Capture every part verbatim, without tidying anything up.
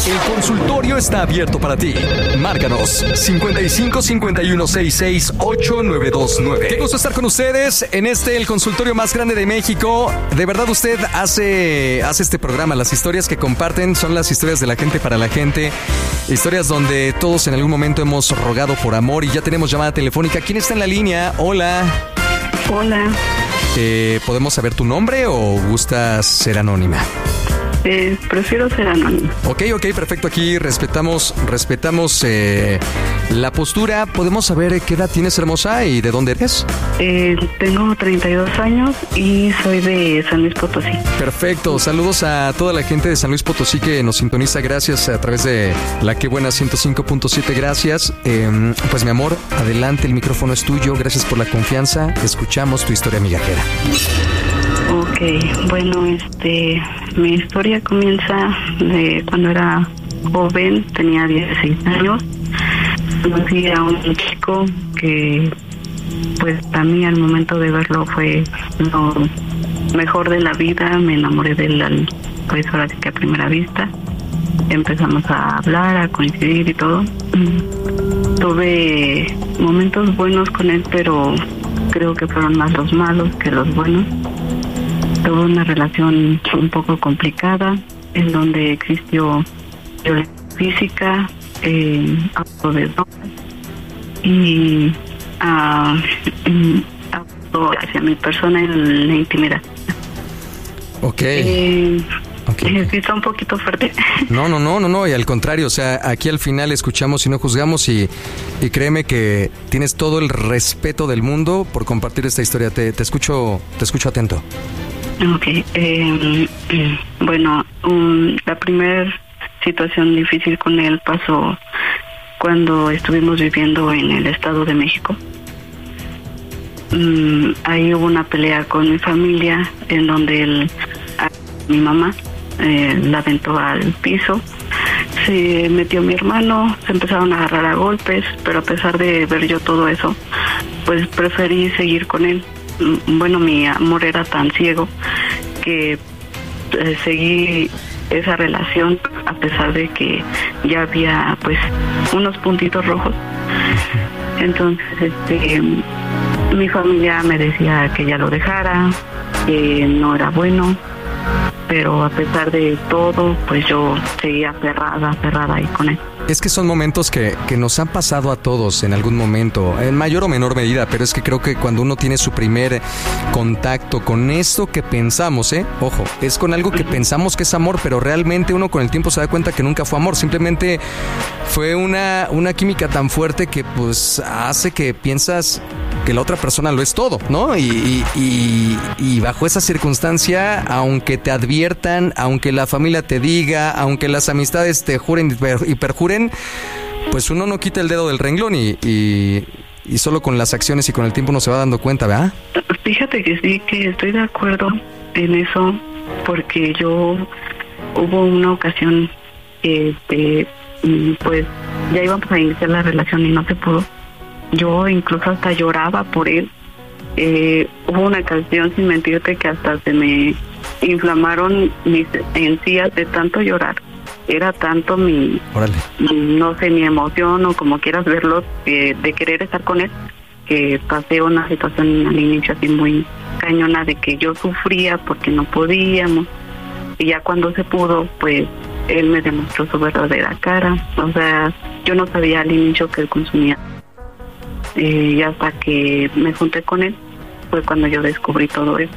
El consultorio está abierto para ti. Márcanos cincuenta y cinco cincuenta y uno sesenta y seis ocho nueve dos nueve. Qué gusto estar con ustedes en este, el consultorio más grande de México. De verdad usted hace, hace este programa. Las historias que comparten son las historias de la gente para la gente. Historias donde todos en algún momento hemos rogado por amor y ya tenemos llamada telefónica. ¿Quién está en la línea? Hola. Hola. Eh, ¿Podemos saber tu nombre o gustas ser anónima? Eh, prefiero ser anónima. Ok, ok, perfecto. Aquí respetamos, respetamos eh, la postura. ¿Podemos saber qué edad tienes, hermosa, y de dónde eres? Eh, tengo treinta y dos años y soy de San Luis Potosí. Perfecto. Saludos a toda la gente de San Luis Potosí que nos sintoniza. Gracias a través de la Que Buena ciento cinco punto siete. Gracias. Eh, pues mi amor, adelante, el micrófono es tuyo. Gracias por la confianza. Escuchamos tu historia migajera. Ok, bueno, este, mi historia comienza de cuando era joven, tenía dieciséis años. Conocí a un chico que, pues, para mí al momento de verlo fue lo mejor de la vida. Me enamoré de él, pues, ahora sí que a primera vista. Empezamos a hablar, a coincidir y todo. Tuve momentos buenos con él, pero creo que fueron más los malos que los buenos. Tuve una relación un poco complicada en donde existió violencia física, eh, abuso de drogas y uh, abuso hacia mi persona en la intimidad. Ok. Eh, Okay. Sí, está un poquito fuerte. No, no, no, no, no, y al contrario, o sea, aquí al final escuchamos y no juzgamos y, y créeme que tienes todo el respeto del mundo por compartir esta historia. Te, te escucho, te escucho atento. Ok, eh, bueno, um, la primera situación difícil con él pasó cuando estuvimos viviendo en el Estado de México. Um, ahí hubo una pelea con mi familia en donde él, a mi mamá, Eh, la aventó al piso, se metió mi hermano, se empezaron a agarrar a golpes, pero a pesar de ver yo todo eso, pues preferí seguir con él. Bueno, mi amor era tan ciego que eh, seguí esa relación a pesar de que ya había pues unos puntitos rojos. Entonces este mi familia me decía que ya lo dejara, que no era bueno, pero a pesar de todo, pues yo seguía aferrada, aferrada ahí con él. Es que son momentos que, que nos han pasado a todos en algún momento, en mayor o menor medida, pero es que creo que cuando uno tiene su primer contacto con esto que pensamos, ¿eh? Ojo, es con algo que pensamos que es amor, pero realmente uno con el tiempo se da cuenta que nunca fue amor, simplemente fue una, una química tan fuerte que pues hace que piensas que la otra persona lo es todo, ¿no? Y, y, y, y bajo esa circunstancia, aunque te adviertan, aunque la familia te diga, aunque las amistades te juren y perjuren, pues uno no quita el dedo del renglón y, y, y solo con las acciones y con el tiempo uno se va dando cuenta, ¿verdad? Fíjate que sí, que estoy de acuerdo en eso, porque yo hubo una ocasión que este, pues ya íbamos a iniciar la relación y no se pudo. Yo incluso hasta lloraba por él. Eh, hubo una ocasión, sin mentirte, que hasta se me inflamaron mis encías de tanto llorar. Era tanto mi, Órale. no sé, mi emoción o como quieras verlo, eh, de querer estar con él, que pasé una situación al inicio así muy cañona de que yo sufría porque no podíamos. Y ya cuando se pudo, pues él me demostró su verdadera cara. O sea, yo no sabía al inicio que él consumía. Eh, y hasta que me junté con él fue cuando yo descubrí todo eso.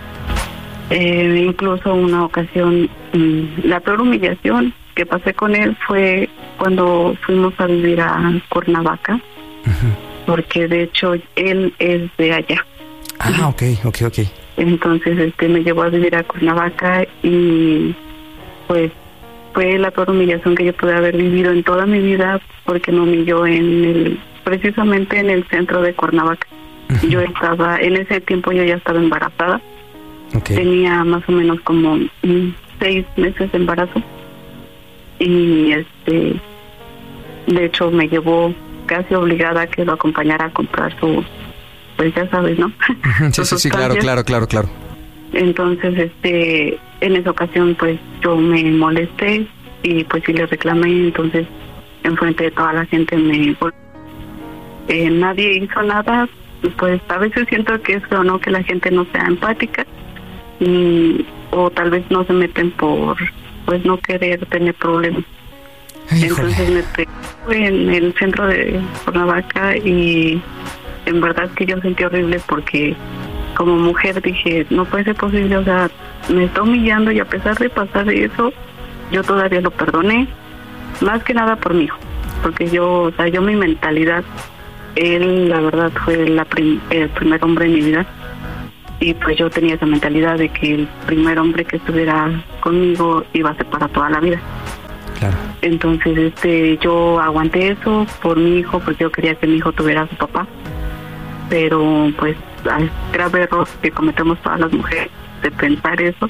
Eh, incluso una ocasión, mmm, la peor humillación que pasé con él fue cuando fuimos a vivir a Cuernavaca, uh-huh. porque de hecho él es de allá. Ah, ok, ok, ok. Entonces este me llevó a vivir a Cuernavaca y pues fue la peor humillación que yo pude haber vivido en toda mi vida, porque me humilló en el precisamente en el centro de Cuernavaca. Uh-huh. Yo estaba, en ese tiempo yo ya estaba embarazada. Okay. Tenía más o menos como mm, seis meses de embarazo. Y este, de hecho me llevó casi obligada a que lo acompañara a comprar su, pues ya sabes, ¿no? Uh-huh. Sí, sí, sí, claro, claro, claro, claro. Entonces, este, en esa ocasión, pues yo me molesté y pues sí le reclamé, entonces enfrente de toda la gente me eh, nadie hizo nada. Pues a veces siento que es o no que la gente no sea empática y, o tal vez no se meten por pues no querer tener problemas. Híjole. Entonces me fui en el centro de Cuernavaca y en verdad que yo sentí horrible porque como mujer dije, no puede ser posible, o sea, me está humillando y a pesar de pasar eso, yo todavía lo perdoné, más que nada por mi hijo, porque yo, o sea, yo mi mentalidad, él la verdad fue la prim- el primer hombre en mi vida y pues yo tenía esa mentalidad de que el primer hombre que estuviera conmigo iba a ser para toda la vida. Claro. Entonces este yo aguanté eso por mi hijo porque yo quería que mi hijo tuviera a su papá, pero pues al grave error que cometemos todas las mujeres de pensar eso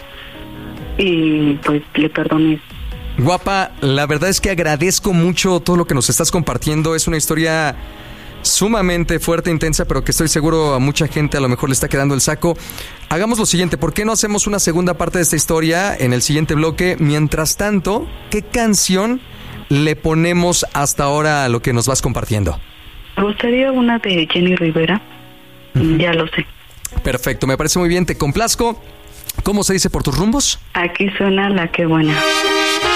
y pues le perdoné. Guapa, la verdad es que agradezco mucho todo lo que nos estás compartiendo. Es una historia sumamente fuerte, intensa, pero que estoy seguro a mucha gente a lo mejor le está quedando el saco. Hagamos lo siguiente, ¿por qué no hacemos una segunda parte de esta historia en el siguiente bloque? Mientras tanto, ¿qué canción le ponemos hasta ahora a lo que nos vas compartiendo? Me gustaría una de Jenny Rivera, uh-huh. Ya lo sé. Perfecto, me parece muy bien, te complazco. ¿Cómo se dice por tus rumbos? Aquí suena La Que Buena.